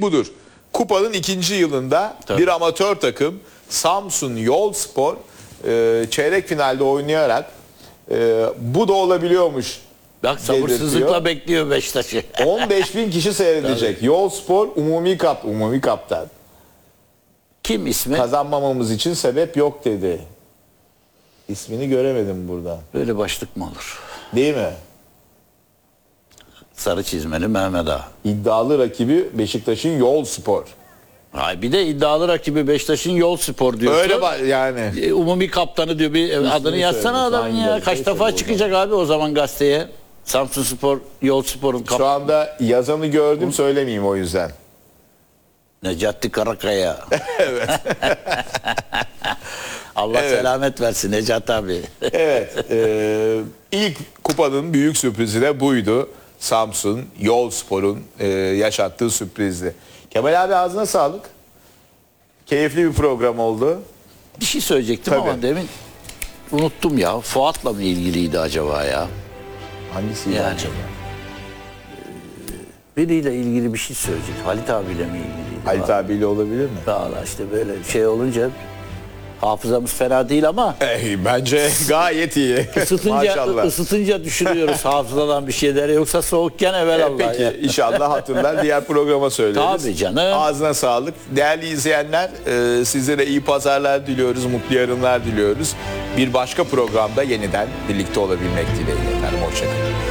Gerçek budur. Kupanın ikinci yılında Tabii. bir amatör takım Samsun Yolspor çeyrek finalde oynayarak bu da olabiliyormuş. Bak sabırsızlıkla bekliyor Beşiktaş'ı. 15.000 kişi seyredecek. Yolspor Umumi Kaptan. Kim ismi? Kazanmamamız için sebep yok dedi. İsmini göremedim burada. Böyle başlık mı olur? Değil mi? Sarı çizmeli Mehmet Ağa. İddialı rakibi Beşiktaş'ın Yolspor. Hay bir de iddialı rakibi Beşiktaş'ın Yolspor diyorsun. Öyle yani. Umumi kaptanı diyor, bir adını yazsana söylemiş, adamın hangi ya. gazeteye Kaç defa söylüyor çıkacak abi o zaman gazeteye. Samsunspor, Yolspor'un Şu kaptanı. anda yazanı gördüm, söylemeyeyim o yüzden. Necati Karakaya. Evet. Allah selamet versin Necati abi. Evet. İlk kupanın büyük sürprizi de buydu. Samsun Yolspor'un yaşattığı sürprizdi. Kemal abi ağzına sağlık. Keyifli bir program oldu. Bir şey söyleyecektim Tabii. ama demin unuttum ya. Fuat'la mı ilgiliydi acaba ya? Hangisiydi Yani. acaba? Biriyle ilgili bir şey söyleyecek. Halit abiyle mi ilgiliydi? Halit abiyle olabilir mi? Valla işte böyle şey olunca hafızamız fena değil ama Bence gayet iyi. Maşallah. ısıtınca düşünüyoruz hafızadan bir şeyleri. Yoksa soğukken evvelallah. Peki ya. inşallah hatırlar diğer programa söyleriz. Tabii canım. Ağzına sağlık. Değerli izleyenler sizlere iyi pazarlar diliyoruz, mutlu yarınlar diliyoruz. Bir başka programda yeniden birlikte olabilmek dileğiyle efendim. Hoşçakalın.